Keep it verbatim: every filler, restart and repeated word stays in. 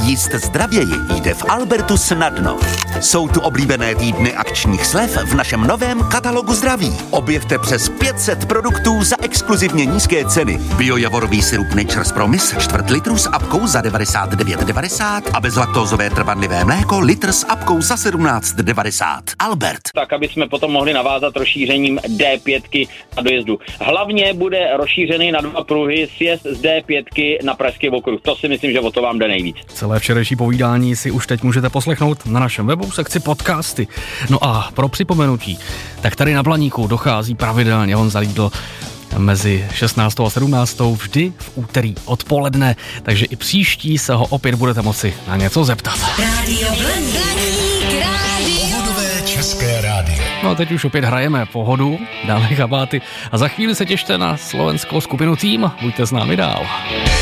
Jíst zdravěji jde v Albertu snadno. Jsou tu oblíbené týdny akčních slev v našem novém katalogu zdraví. Objevte přes pět set produktů za exkluzivně nízké ceny. Biojavorový sirup Nature's Promise čtvrt litru s apkou za devadesát devět devadesát a bezlaktózové trvanlivé mléko litr s apkou za sedmnáct devadesát. Albert. Tak, aby jsme potom mohli navázat rozšířením D pět na dojezdu. Hlavně bude rozšířený na dva pruhy sjezd z D pět na Pražský okruh. To si myslím, že o to vám jde nejvíc. Celé včerejší povídání si už teď můžete poslechnout na našem webu v sekci podcasty. No a pro připomenutí, tak tady na Blaníku dochází pravidelně Honza Lídl mezi šestnáctou a sedmnáctou vždy v úterý odpoledne, takže i příští se ho opět budete moci na něco zeptat. Rádio Blaník, rádio. Pohodové české rádio. No a teď už opět hrajeme Pohodu, dále kabáty a za chvíli se těšte na slovenskou skupinu Tým, buďte s námi dál.